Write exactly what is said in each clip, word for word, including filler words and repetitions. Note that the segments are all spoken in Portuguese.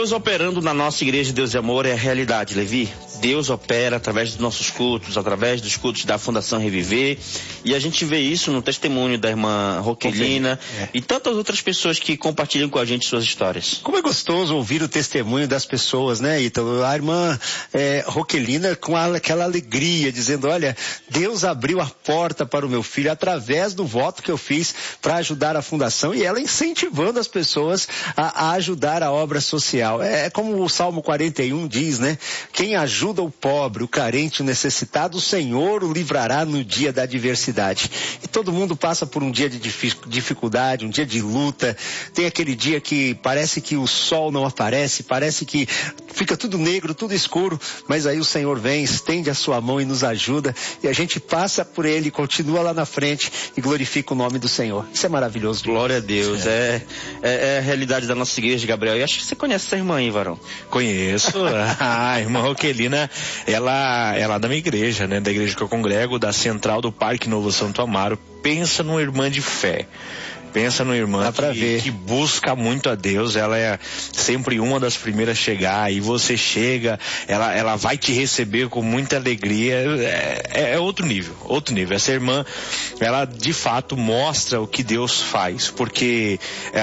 Deus operando na nossa igreja Deus de Amor é a realidade, Levi. Deus opera através dos nossos cultos, através dos cultos da Fundação Reviver, e a gente vê isso no testemunho da irmã Roquelina é. e tantas outras pessoas que compartilham com a gente suas histórias. Como é gostoso ouvir o testemunho das pessoas, né, Ítalo? A irmã é, Roquelina com a, aquela alegria, dizendo, olha, Deus abriu a porta para o meu filho através do voto que eu fiz para ajudar a Fundação, e ela incentivando as pessoas a, a ajudar a obra social. É, é como o Salmo quarenta e um diz, né? Quem ajuda o pobre, o carente, o necessitado, o Senhor o livrará no dia da adversidade. E todo mundo passa por um dia de dificuldade, um dia de luta. Tem aquele dia que parece que o sol não aparece, parece que fica tudo negro, tudo escuro, mas aí o Senhor vem, estende a sua mão e nos ajuda, e a gente passa por ele, continua lá na frente e glorifica o nome do Senhor. Isso é maravilhoso. Glória a Deus. É, é, é a realidade da nossa igreja, Gabriel. E acho que você conhece essa irmã aí, varão. Conheço. A irmã Roquelina, ela é lá da minha igreja, né? Da igreja que eu congrego, da Central do Parque Novo Santo Amaro. Pensa numa irmã de fé. Pensa numa irmã que, que busca muito a Deus, ela é sempre uma das primeiras a chegar, e você chega, ela, ela vai te receber com muita alegria, é, é outro nível, outro nível. Essa irmã, ela de fato mostra o que Deus faz, porque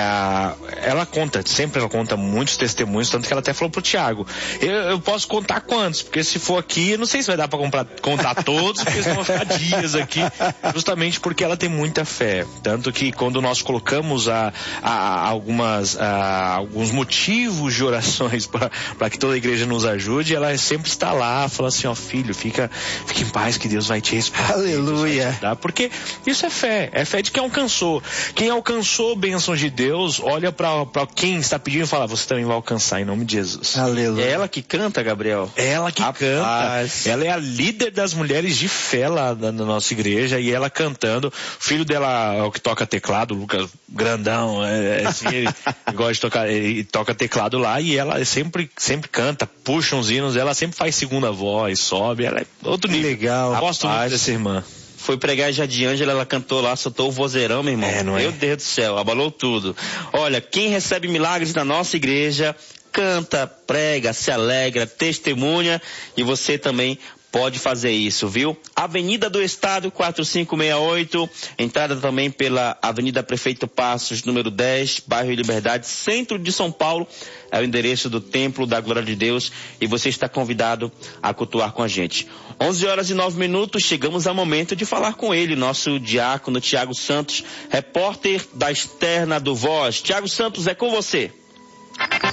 é, ela conta, sempre ela conta muitos testemunhos, tanto que ela até falou pro Tiago, eu, eu posso contar quantos, porque se for aqui, eu não sei se vai dar pra comprar, contar todos, porque senão vão ficar dias aqui, justamente porque ela tem muita fé, tanto que quando nós colocamos a, a, a algumas, a, alguns motivos de orações para que toda a igreja nos ajude, ela sempre está lá, fala assim, ó, filho, fica, fica em paz que Deus vai te responder. Aleluia. Te porque isso é fé, é fé de quem alcançou. Quem alcançou bênçãos de Deus, olha para quem está pedindo e fala, você também vai alcançar em nome de Jesus. Aleluia. É ela que canta, Gabriel? Ela que Rapaz. canta. Ela é a líder das mulheres de fé lá na, na nossa igreja, e ela cantando. O filho dela é o que toca teclado, o Lucas grandão, é, assim, ele gosta de tocar, ele toca teclado lá, e ela sempre, sempre canta, puxa uns hinos, ela sempre faz segunda voz, sobe, ela é outro nível. Legal. Gosto muito dessa irmã. Foi pregar já de Ângela, ela cantou lá, soltou o vozeirão, meu irmão. É, não é? Meu Deus do céu, abalou tudo. Olha, quem recebe milagres na nossa igreja, canta, prega, se alegra, testemunha, e você também pode fazer isso, viu? Avenida do Estado, quatro cinco seis oito, entrada também pela Avenida Prefeito Passos, número dez, bairro Liberdade, centro de São Paulo, é o endereço do Templo da Glória de Deus, e você está convidado a cultuar com a gente. onze horas e nove minutos, chegamos ao momento de falar com ele, nosso diácono Tiago Santos, repórter da Externa do Voz. Tiago Santos, é com você.